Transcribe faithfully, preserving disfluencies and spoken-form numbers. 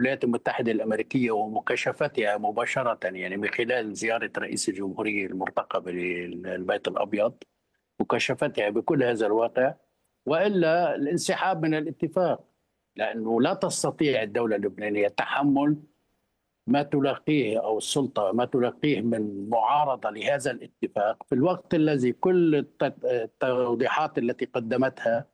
الولايات المتحدة الأمريكية ومكاشفتها مباشرة، يعني من خلال زيارة رئيس الجمهورية المرتقبة للبيت الأبيض، مكاشفتها بكل هذا الواقع، وإلا الانسحاب من الاتفاق. لأنه لا تستطيع الدولة اللبنانية تحمل ما تلاقيه أو السلطة ما تلاقيه من معارضة لهذا الاتفاق، في الوقت الذي كل التوضيحات التي قدمتها